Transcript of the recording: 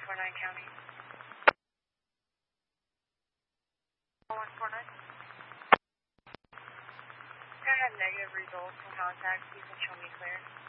149 County. 149. I have negative results from contacts. You can show me clear.